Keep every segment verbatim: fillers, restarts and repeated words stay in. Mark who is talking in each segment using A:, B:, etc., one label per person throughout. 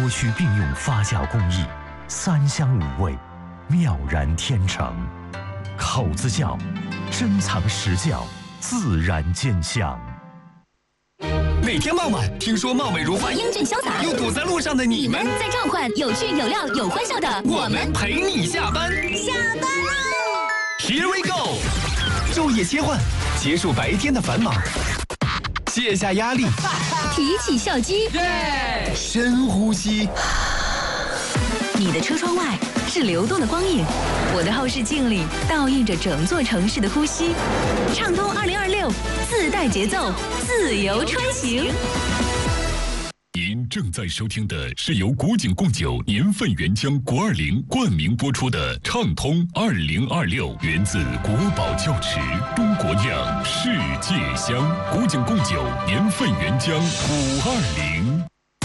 A: 曲并用发酵工艺，三香五味，妙然天成。口子窖，珍藏实窖，自然见香。
B: 每天傍晚，听说貌美如花、
C: 英俊潇洒，
B: 又堵在路上的你们，
C: 在召唤有趣、有料、有欢笑的
B: 我们陪你下班。
C: 下班喽
B: ！Here we go！ 昼夜切换，结束白天的繁忙，卸下压力，
C: 提起笑肌，
B: 耶！深呼吸。
C: 你的车窗外是流动的光影，我的后视镜里倒映着整座城市的呼吸。畅通二零二六，自带节奏，自由穿行。
D: 您正在收听的是由古井贡酒年份原浆国二零冠名播出的《畅通二零二六》，源自国宝窖池，中国酿，世界香。古井贡酒年份原浆五二零。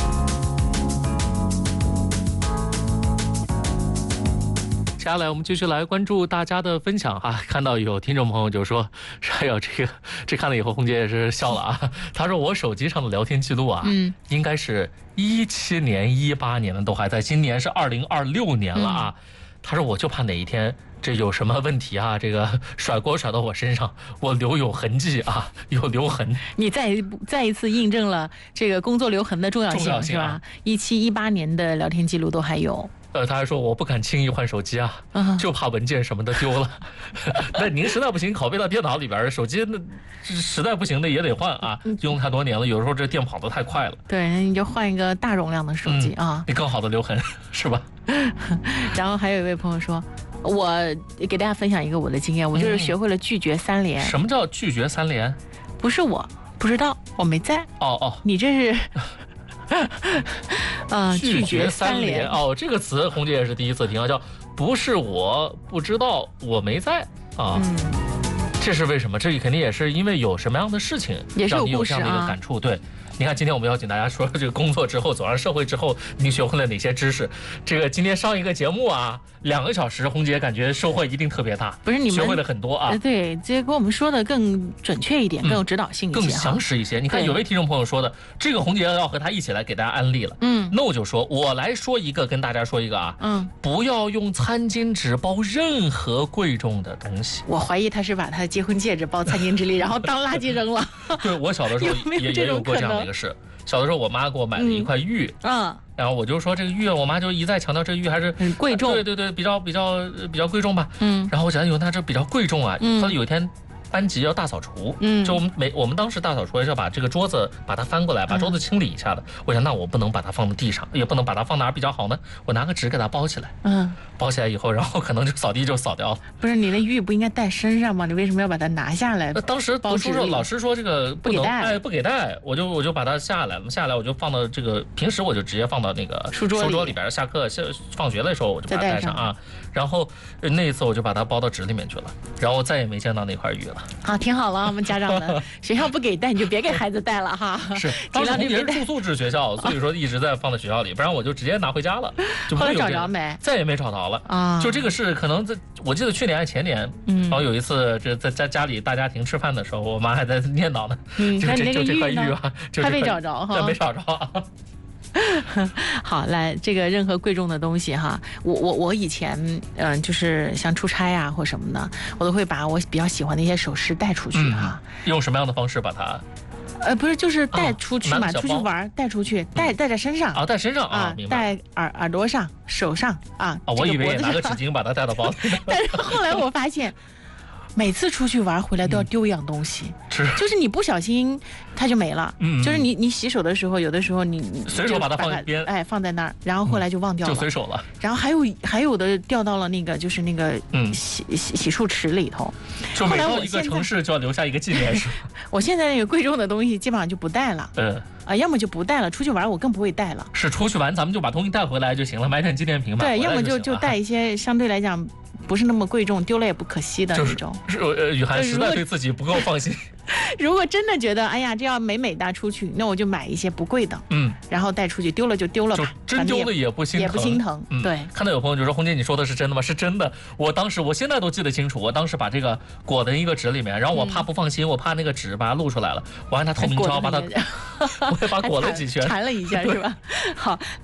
E: 接下来我们继续来关注大家的分享啊！看到有听众朋友就说：“哎呦，这个这看了以后，红姐也是笑了啊。”他说：“我手机上的聊天记录啊，嗯，应该是一七年、一八年的都还在，今年是二零二六年了啊。嗯”他说：“我就怕哪一天这有什么问题啊，这个甩锅甩到我身上，我留有痕迹啊，有留痕。”
F: 你再再一次印证了这个工作留痕的重要性，
E: 重要性啊、
F: 是吧？一七一八年的聊天记录都还有。
E: 呃，他还说我不敢轻易换手机啊，嗯、就怕文件什么的丢了。那您实在不行，拷贝到电脑里边，手机那实在不行的也得换啊，用太多年了，有时候这电跑得太快了。
F: 对，你就换一个大容量的手机、嗯、啊，
E: 你更好的留痕是吧？
F: 然后还有一位朋友说，我给大家分享一个我的经验，我就是学会了拒绝三连。
E: 嗯、什么叫拒绝三连？
F: 不是我不知道，我没在。
E: 哦哦，
F: 你这是。
E: 呃，拒绝三连哦，这个词红姐也是第一次听啊，叫不是我不知道，我没在啊。嗯，这是为什么？这肯定也是因为有什么样的事情让你有这样的一个感触。对，你看今天我们要请大家说这个工作之后走上社会之后，你学会了哪些知识？这个今天上一个节目啊，两个小时，红姐感觉收获一定特别大。
F: 不是你们
E: 学会了很多啊？
F: 对，这跟我们说的更准确一点，更有指导性一些、嗯，
E: 更详实一些。你看有位听众朋友说的，这个红姐要和他一起来给大家安利了。嗯，那我就说，我来说一个，跟大家说一个啊，嗯，不要用餐巾纸包任何贵重的东西。
F: 我怀疑他是把他的结婚戒指包餐巾纸里，然后当垃圾扔了。
E: 对，我小的时候也
F: 有
E: 也有过这样的一个事。小的时候，我妈给我买了一块玉，嗯，然后我就说这个玉，我妈就一再强调这个玉还是
F: 很贵重，
E: 对对对，比较比较比较贵重吧，嗯，然后我想有那这比较贵重啊，嗯，他有一天班级要大扫除，嗯，就我们每我们当时大扫除是要把这个桌子把它翻过来，把桌子清理一下的。嗯、我想那我不能把它放在地上，也不能把它放哪儿比较好呢？我拿个纸给它包起来，嗯，包起来以后，然后可能就扫地就扫掉了。
F: 不是你那玉不应该带身上吗？你为什么要把它拿下来？
E: 当时读书时候老师说这个不能哎不给带，我就我就把它下来了，下来我就放到这个平时我就直接放到那个
F: 书桌
E: 书桌里边，下课下放学的时候我就把它带上啊。然后那一次我就把它包到纸里面去了，然后再也没见到那块玉了。
F: 好，挺好了，我们家长们学校不给带你就别给孩子带了哈。
E: 是，当时红姐是住宿制学校，所以说一直在放在学校里，不然我就直接拿回家了。就
F: 后来找着没？
E: 再也没找着了啊！就这个事，可能在我记得去年还前年，嗯，然后有一次这在在家里大家庭吃饭的时候，我妈还在念叨呢，
F: 嗯，
E: 就这就这块玉啊，
F: 还没找着哈，
E: 没找着。
F: 好，来这个任何贵重的东西哈，我我我以前嗯、呃、就是像出差啊或什么的，我都会把我比较喜欢的一些首饰带出去哈、
E: 嗯。用什么样的方式把它？
F: 呃，不是，就是带出去嘛，哦、出去玩带出去，带带在身上
E: 啊，带身上啊，
F: 戴耳耳朵上、手上啊。
E: 啊，我以为拿个纸巾把它带到包里。
F: 但是后来我发现。每次出去玩回来都要丢一样东西，
E: 是、嗯，
F: 就是你不小心它就没了，嗯，就是你你洗手的时候，有的时候你
E: 随手把它放一边，
F: 哎，放在那儿，然后后来就忘掉了，
E: 嗯、就随手了。
F: 然后还有还有的掉到了那个就是那个洗、嗯、洗洗漱池里头，
E: 就每到一个城市就要留下一个纪念是。
F: 我现在那个贵重的东西基本上就不带了，嗯。啊，要么就不带了，出去玩我更不会带了。
E: 是出去玩，咱们就把东西带回来就行了，买点纪念品嘛。
F: 对，要么就就带一些相对来讲不是那么贵重，丢了也不可惜的那种。
E: 是呃，雨涵实在对自己不够放心。
F: 如果真的觉得哎呀这要美美哒出去，那我就买一些不贵的，嗯，然后带出去，丢了就丢了吧，
E: 真丢了也不心疼，
F: 也不心疼。
E: 嗯、
F: 对，
E: 看到有朋友就说红姐你说的是真的吗？是真的。我当时我现在都记得清楚，我当时把这个裹在一个纸里面，然后我怕不放心，嗯、我怕那个纸把它露出来了，我按它透明胶把它，我也把它裹了几圈，
F: 缠了一下是吧？好。